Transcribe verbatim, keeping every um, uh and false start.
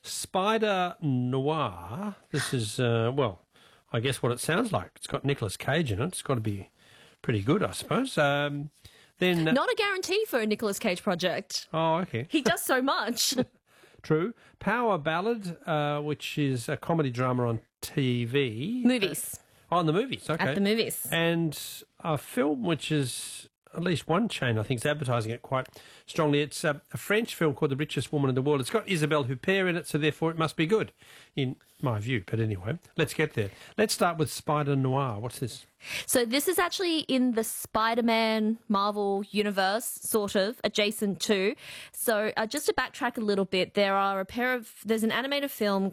Spider Noir. This is, uh, well, I guess what it sounds like. It's got Nicolas Cage in it. It's got to be pretty good, I suppose. Um, then, Not a guarantee for a Nicolas Cage project. Oh, okay. He does so much. True. Power Ballad, uh, which is a comedy drama on T V. Movies. Oh, on the movies, okay. At the movies. And a film which is, at least one chain, I think, is advertising it quite strongly. It's a, a French film called The Richest Woman in the World. It's got Isabelle Huppert in it, so therefore it must be good, in my view. But anyway, let's get there. Let's start with Spider Noir. What's this? So this is actually in the Spider-Man Marvel universe, sort of, adjacent to. So uh, just to backtrack a little bit, there are a pair of, there's an animated film